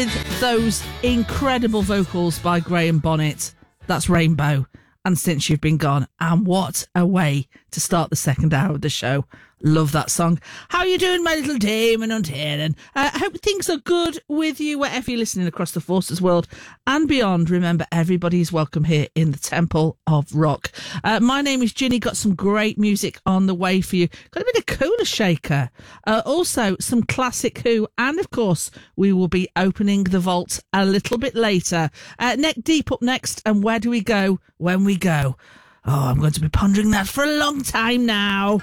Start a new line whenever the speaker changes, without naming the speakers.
with those incredible vocals by Graham Bonnet. That's Rainbow. And Since You've Been Gone. And what a way to start the second hour of the show. Love that song. How are you doing, my little Damon Untaran? I hope things are good with you wherever you're listening across the Forces world and beyond. Remember, everybody is welcome here in the Temple of Rock. My name is Ginny. Got some great music on the way for you. Got a bit of Cooler Shaker. Also, some classic Who. And, of course, we will be opening the vault a little bit later. Neck Deep up next. And where do we go when we go? Oh, I'm going to be pondering that for a long time now.